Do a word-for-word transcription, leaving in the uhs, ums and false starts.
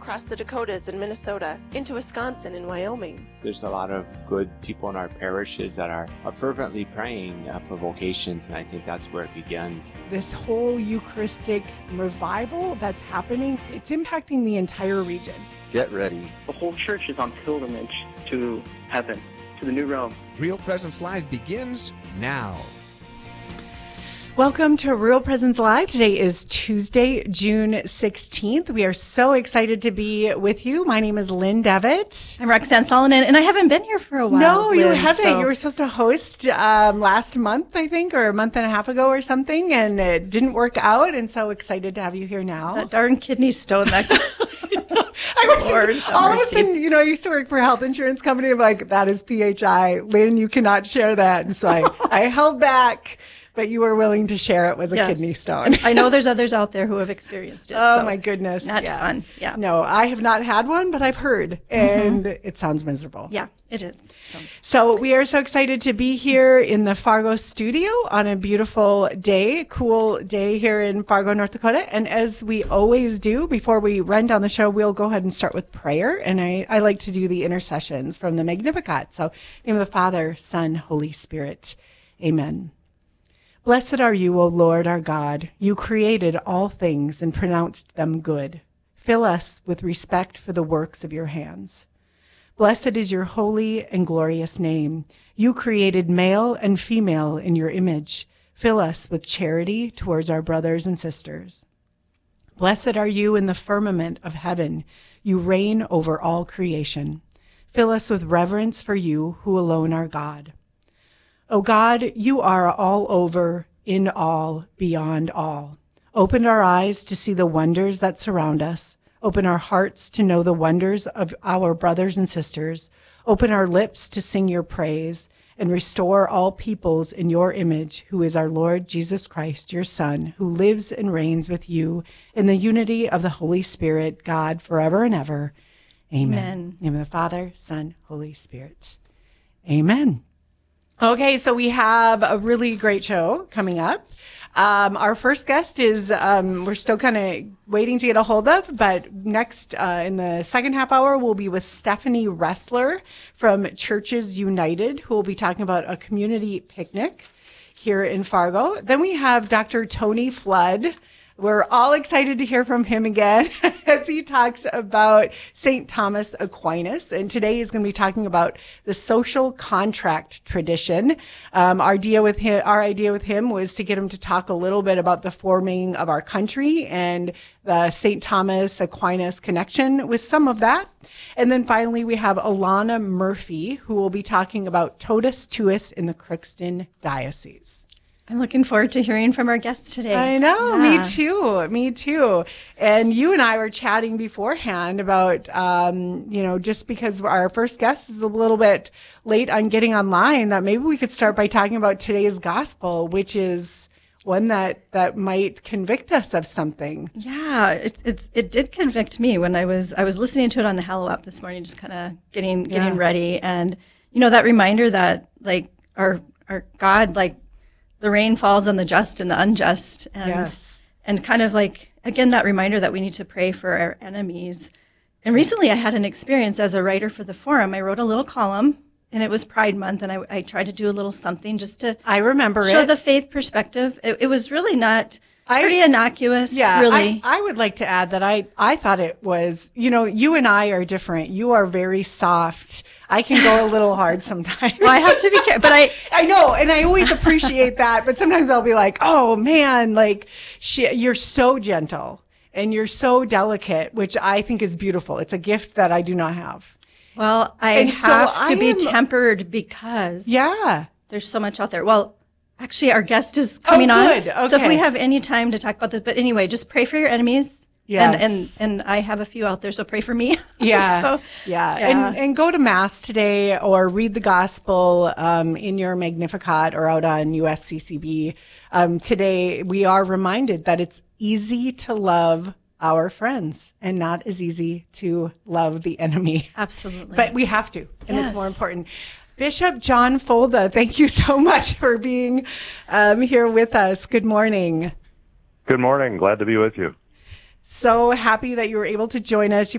across the Dakotas and Minnesota, into Wisconsin and Wyoming. There's a lot of good people in our parishes that are, are fervently praying uh, for vocations, and I think that's where it begins. This whole Eucharistic revival that's happening, it's impacting the entire region. Get ready. The whole church is on pilgrimage to heaven, to the new realm. Real Presence Live begins now. Welcome to Real Presence Live. Today is Tuesday, June sixteenth. We are so excited to be with you. My name is Lynn Devitt. I'm Roxanne Solonen, and I haven't been here for a while. No, Lynn, you haven't. so. You were supposed to host um, last month, I think, or a month and a half ago or something, and it didn't work out, and so excited to have you here now. That darn kidney stone. That I was Lord, thinking, all of a sudden, you know, I used to work for a health insurance company. I'm like, that is P H I. Lynn, you cannot share that. And so I, I held back. But you were willing to share it was a yes. kidney stone. I know there's others out there who have experienced it. Oh, so my goodness. Not yeah. fun. Yeah. No, I have not had one, but I've heard, and mm-hmm. it sounds miserable. Yeah, it is. So. so we are so excited to be here in the Fargo studio on a beautiful day, cool day here in Fargo, North Dakota. And as we always do, before we run down the show, we'll go ahead and start with prayer. And I, I like to do the intercessions from the Magnificat. So in the name of the Father, Son, Holy Spirit. Amen. Blessed are you, O Lord, our God. You created all things and pronounced them good. Fill us with respect for the works of your hands. Blessed is your holy and glorious name. You created male and female in your image. Fill us with charity towards our brothers and sisters. Blessed are you in the firmament of heaven. You reign over all creation. Fill us with reverence for you, who alone are God. O God, you are all over, in all, beyond all. Open our eyes to see the wonders that surround us. Open our hearts to know the wonders of our brothers and sisters. Open our lips to sing your praise, and restore all peoples in your image, who is our Lord Jesus Christ, your Son, who lives and reigns with you in the unity of the Holy Spirit, God, forever and ever. Amen. Amen. In the name of the Father, Son, Holy Spirit. Amen. Okay, so we have a really great show coming up. Um, our first guest is, um, we're still kind of waiting to get a hold of, but next uh, in the second half hour, we'll be with Stephanie Ressler from Churches United, who will be talking about a community picnic here in Fargo. Then we have Doctor Tony Flood. We're all excited to hear from him again as he talks about Saint Thomas Aquinas. And today he's going to be talking about the social contract tradition. Um, our idea with him, our idea with him was to get him to talk a little bit about the forming of our country and the Saint Thomas Aquinas connection with some of that. And then finally, we have Alana Murphy, who will be talking about Totus Tuus in the Crookston Diocese. I'm looking forward to hearing from our guests today. I know, yeah. me too, me too. And you and I were chatting beforehand about, um, you know, just because our first guest is a little bit late on getting online, that maybe we could start by talking about today's gospel, which is one that, that might convict us of something. Yeah, it's it's it did convict me when I was I was listening to it on the Hallow app this morning, just kind of getting getting yeah. ready, and you know that reminder that like our our God like. The rain falls on the just and the unjust. And, yes. and kind of like, again, that reminder that we need to pray for our enemies. And recently I had an experience as a writer for the Forum. I wrote a little column, and it was Pride Month, and I, I tried to do a little something just to I remember show it. the faith perspective. It, it was really not I, pretty innocuous, yeah, really. I, I would like to add that I, I thought it was, you know, you and I are different. You are very soft. I can go a little hard sometimes. Well, I have to be careful, but I, I know, and I always appreciate that. But sometimes I'll be like, oh man, like she, you're so gentle and you're so delicate, which I think is beautiful. It's a gift that I do not have. Well, I and have so to I be am, tempered because yeah, there's so much out there. Well, actually, our guest is coming oh, good. on. Okay. So if we have any time to talk about this, but anyway, just pray for your enemies. Yes. And, and and I have a few out there, so pray for me. Yeah. so, yeah. yeah. And and go to Mass today or read the Gospel um, in your Magnificat or out on U S C C B. Um, today, we are reminded that it's easy to love our friends and not as easy to love the enemy. Absolutely. But we have to, and yes. it's more important. Bishop John Folda, thank you so much for being um, here with us. Good morning. Good morning. Glad to be with you. So happy that you were able to join us. You